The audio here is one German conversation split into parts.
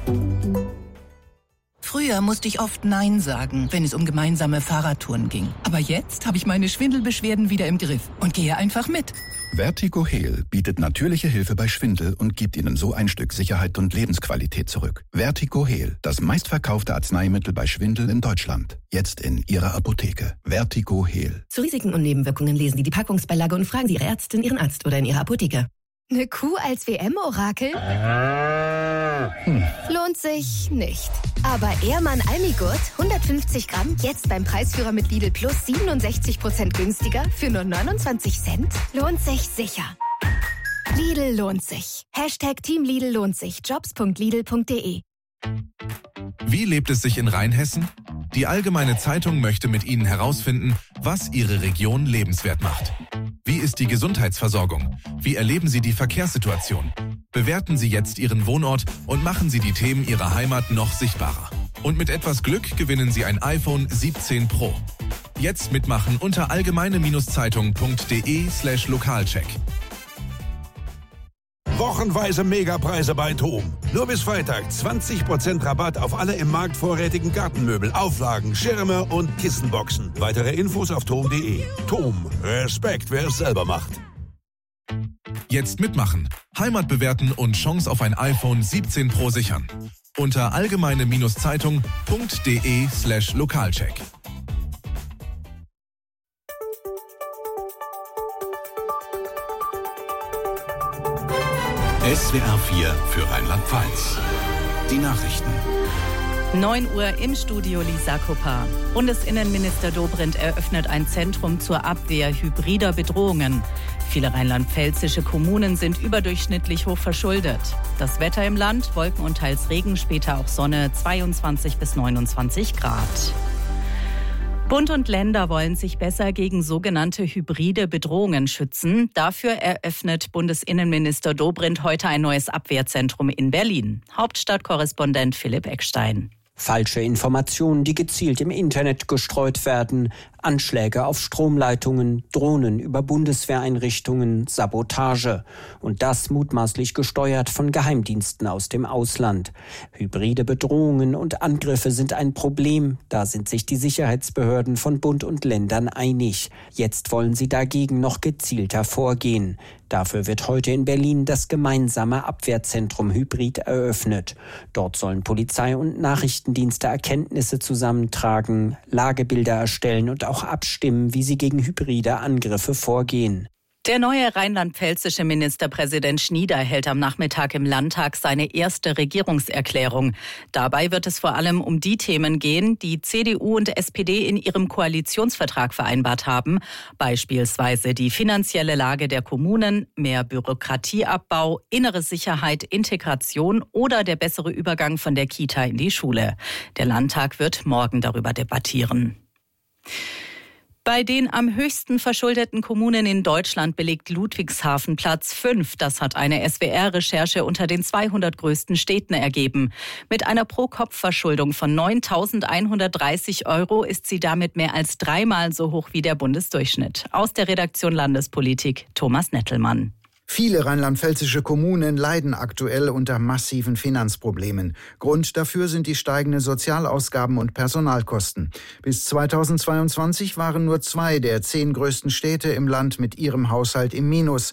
Früher musste ich oft Nein sagen, wenn es um gemeinsame Fahrradtouren ging. Aber jetzt habe ich meine Schwindelbeschwerden wieder im Griff und gehe einfach mit. Vertigo Heal bietet natürliche Hilfe bei Schwindel und gibt Ihnen so ein Stück Sicherheit und Lebensqualität zurück. Vertigo Heal, das meistverkaufte Arzneimittel bei Schwindel in Deutschland. Jetzt in Ihrer Apotheke. Vertigo Heal. Zu Risiken und Nebenwirkungen lesen Sie die Packungsbeilage und fragen Sie Ihre Ärztin, Ihren Arzt oder in Ihrer Apotheke. Eine Kuh als WM-Orakel? Lohnt sich nicht. Aber Ehrmann Almigurt, 150 Gramm, jetzt beim Preisführer mit Lidl Plus 67% günstiger für nur 29 Cent? Lohnt sich sicher. Lidl lohnt sich. #Team Lidl lohnt sich. Jobs.lidl.de. Wie lebt es sich in Rheinhessen? Die Allgemeine Zeitung möchte mit Ihnen herausfinden, was Ihre Region lebenswert macht. Wie ist die Gesundheitsversorgung? Wie erleben Sie die Verkehrssituation? Bewerten Sie jetzt Ihren Wohnort und machen Sie die Themen Ihrer Heimat noch sichtbarer. Und mit etwas Glück gewinnen Sie ein iPhone 17 Pro. Jetzt mitmachen unter allgemeine-zeitung.de/Lokalcheck. Wochenweise Megapreise bei TOM. Nur bis Freitag 20% Rabatt auf alle im Markt vorrätigen Gartenmöbel, Auflagen, Schirme und Kissenboxen. Weitere Infos auf tom.de. TOM. Respekt, wer es selber macht. Jetzt mitmachen, Heimat bewerten und Chance auf ein iPhone 17 Pro sichern. Unter allgemeine-zeitung.de/Lokalcheck. SWR 4 für Rheinland-Pfalz. Die Nachrichten. 9 Uhr im Studio Lisa Kupper. Bundesinnenminister Dobrindt eröffnet ein Zentrum zur Abwehr hybrider Bedrohungen. Viele rheinland-pfälzische Kommunen sind überdurchschnittlich hoch verschuldet. Das Wetter im Land, Wolken und teils Regen, später auch Sonne, 22 bis 29 Grad. Bund und Länder wollen sich besser gegen sogenannte hybride Bedrohungen schützen. Dafür eröffnet Bundesinnenminister Dobrindt heute ein neues Abwehrzentrum in Berlin. Hauptstadtkorrespondent Philipp Eckstein. Falsche Informationen, die gezielt im Internet gestreut werden, Anschläge auf Stromleitungen, Drohnen über Bundeswehreinrichtungen, Sabotage. Und das mutmaßlich gesteuert von Geheimdiensten aus dem Ausland. Hybride Bedrohungen und Angriffe sind ein Problem. Da sind sich die Sicherheitsbehörden von Bund und Ländern einig. Jetzt wollen sie dagegen noch gezielter vorgehen. Dafür wird heute in Berlin das gemeinsame Abwehrzentrum Hybrid eröffnet. Dort sollen Polizei und Nachrichtendienste Erkenntnisse zusammentragen, Lagebilder erstellen und auch abstimmen, wie sie gegen hybride Angriffe vorgehen. Der neue rheinland-pfälzische Ministerpräsident Schnieder hält am Nachmittag im Landtag seine erste Regierungserklärung. Dabei wird es vor allem um die Themen gehen, die CDU und SPD in ihrem Koalitionsvertrag vereinbart haben. Beispielsweise die finanzielle Lage der Kommunen, mehr Bürokratieabbau, innere Sicherheit, Integration oder der bessere Übergang von der Kita in die Schule. Der Landtag wird morgen darüber debattieren. Bei den am höchsten verschuldeten Kommunen in Deutschland belegt Ludwigshafen Platz 5. Das hat eine SWR-Recherche unter den 200 größten Städten ergeben. Mit einer Pro-Kopf-Verschuldung von 9.130 € ist sie damit mehr als dreimal so hoch wie der Bundesdurchschnitt. Aus der Redaktion Landespolitik Thomas Nettelmann. Viele rheinland-pfälzische Kommunen leiden aktuell unter massiven Finanzproblemen. Grund dafür sind die steigenden Sozialausgaben und Personalkosten. Bis 2022 waren nur 2 der 10 größten Städte im Land mit ihrem Haushalt im Minus.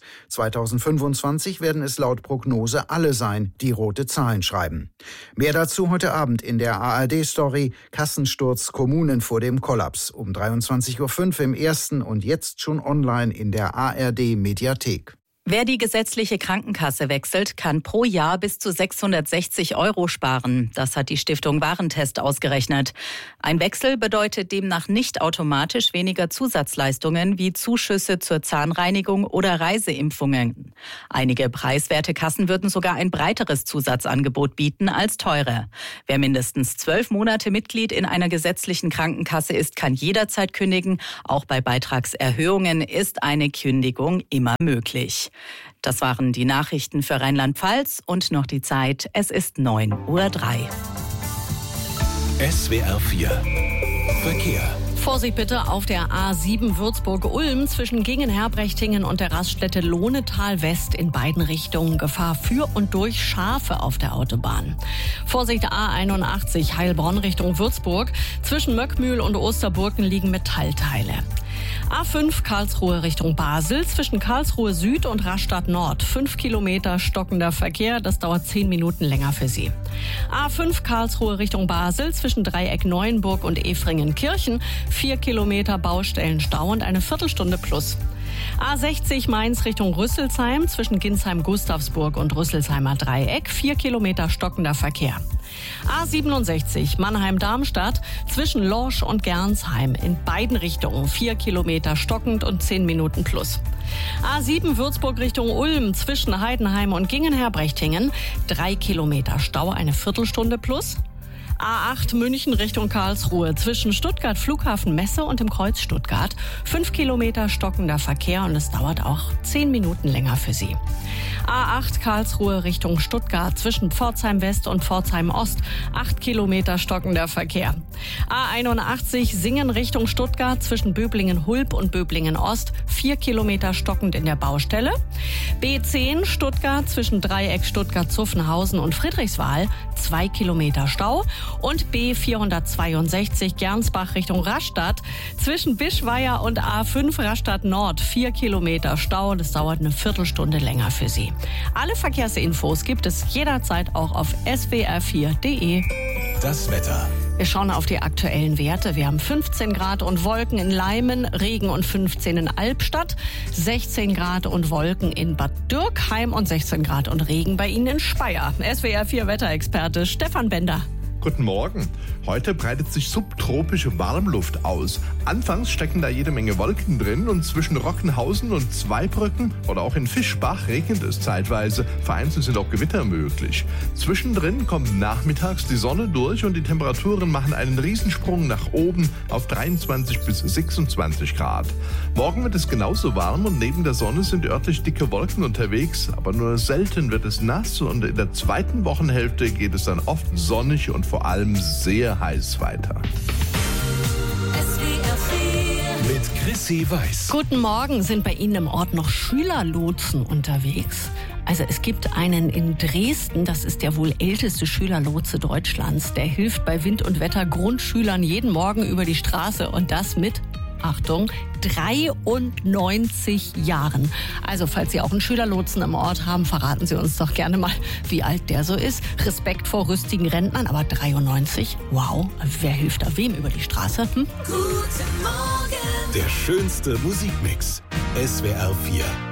2025 werden es laut Prognose alle sein, die rote Zahlen schreiben. Mehr dazu heute Abend in der ARD-Story Kassensturz Kommunen vor dem Kollaps. Um 23.05 Uhr im ersten und jetzt schon online in der ARD-Mediathek. Wer die gesetzliche Krankenkasse wechselt, kann pro Jahr bis zu 660 € sparen. Das hat die Stiftung Warentest ausgerechnet. Ein Wechsel bedeutet demnach nicht automatisch weniger Zusatzleistungen wie Zuschüsse zur Zahnreinigung oder Reiseimpfungen. Einige preiswerte Kassen würden sogar ein breiteres Zusatzangebot bieten als teure. Wer mindestens 12 Monate Mitglied in einer gesetzlichen Krankenkasse ist, kann jederzeit kündigen. Auch bei Beitragserhöhungen ist eine Kündigung immer möglich. Das waren die Nachrichten für Rheinland-Pfalz und noch die Zeit. Es ist 9:03 Uhr. SWR 4 Verkehr. Vorsicht bitte auf der A7 Würzburg-Ulm zwischen Gingen-Herbrechtingen und der Raststätte Lohnetal-West in beiden Richtungen. Gefahr für und durch Schafe auf der Autobahn. Vorsicht A81 Heilbronn Richtung Würzburg. Zwischen Möckmühl und Osterburken liegen Metallteile. A5 Karlsruhe Richtung Basel, zwischen Karlsruhe Süd und Rastatt Nord. 5 Kilometer stockender Verkehr, das dauert 10 Minuten länger für Sie. A5 Karlsruhe Richtung Basel, zwischen Dreieck Neuenburg und Efringen-Kirchen. 4 Kilometer Baustellenstau und eine Viertelstunde plus. A60 Mainz Richtung Rüsselsheim, zwischen Ginsheim-Gustavsburg und Rüsselsheimer Dreieck. 4 Kilometer stockender Verkehr. A67 Mannheim-Darmstadt, zwischen Lorsch und Gernsheim. In beiden Richtungen 4 Kilometer stockend und 10 Minuten plus. A7 Würzburg Richtung Ulm, zwischen Heidenheim und Gingen-Herbrechtingen. 3 Kilometer Stau, eine Viertelstunde plus. A8 München Richtung Karlsruhe, zwischen Stuttgart Flughafen Messe und dem Kreuz Stuttgart. 5 Kilometer stockender Verkehr und es dauert auch 10 Minuten länger für Sie. A8 Karlsruhe Richtung Stuttgart, zwischen Pforzheim West und Pforzheim Ost. 8 Kilometer stockender Verkehr. A81 Singen Richtung Stuttgart, zwischen Böblingen-Hulb und Böblingen-Ost. 4 Kilometer stockend in der Baustelle. B10 Stuttgart, zwischen Dreieck Stuttgart-Zuffenhausen und Friedrichswal. 2 Kilometer Stau. Und B462 Gernsbach Richtung Rastatt, zwischen Bischweier und A5 Rastatt Nord. 4 Kilometer Stau, das dauert eine Viertelstunde länger für Sie. Alle Verkehrsinfos gibt es jederzeit auch auf swr4.de. Das Wetter. Wir schauen auf die aktuellen Werte. Wir haben 15 Grad und Wolken in Leimen, Regen und 15 in Albstadt, 16 Grad und Wolken in Bad Dürkheim und 16 Grad und Regen bei Ihnen in Speyer. SWR4 Wetterexperte Stefan Bender. Guten Morgen. Heute breitet sich subtropische Warmluft aus. Anfangs stecken da jede Menge Wolken drin und zwischen Rockenhausen und Zweibrücken oder auch in Fischbach regnet es zeitweise. Vereinzelt sind auch Gewitter möglich. Zwischendrin kommt nachmittags die Sonne durch und die Temperaturen machen einen Riesensprung nach oben auf 23 bis 26 Grad. Morgen wird es genauso warm und neben der Sonne sind örtlich dicke Wolken unterwegs, aber nur selten wird es nass und in der zweiten Wochenhälfte geht es dann oft sonnig und vor allem sehr heiß weiter. Mit Chrissy Weiß. Guten Morgen. Sind bei Ihnen im Ort noch Schülerlotsen unterwegs? Also es gibt einen in Dresden, das ist der wohl älteste Schülerlotse Deutschlands. Der hilft bei Wind und Wetter Grundschülern jeden Morgen über die Straße und das mit, Achtung, 93 Jahren. Also falls Sie auch einen Schülerlotsen im Ort haben, verraten Sie uns doch gerne mal, wie alt der so ist. Respekt vor rüstigen Rentnern, aber 93? Wow, wer hilft da wem über die Straße? Guten Morgen. Der schönste Musikmix. SWR4.